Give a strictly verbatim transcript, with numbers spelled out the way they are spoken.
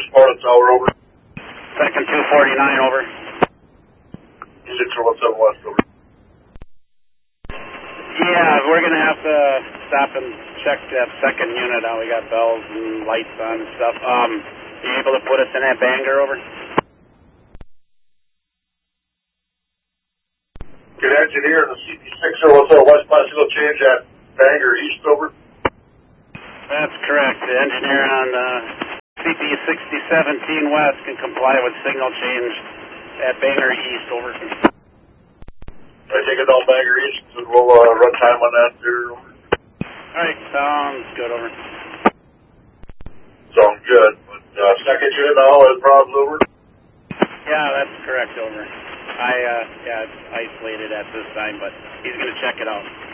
Sparta Tower, over. Second two forty-nine, over. six zero one seven West, over. Yeah, we're going to have to stop and check that second unit out. We got bells and lights on and stuff. Um, you able to put us in that Bangor, over? Good engineer in the C P six zero one seven West bicycle change at Bangor East, over. That's correct. The engineer on uh, C P sixty seventeen West can comply with signal change at Bangor East, over. I take it down Bangor East, and we'll uh, run time on that there, over. All right, sounds good, over. Sounds good. But, uh, second unit now has problems, over. Yeah, that's correct, over. I, uh, yeah, it's isolated at this time, but he's going to check it out.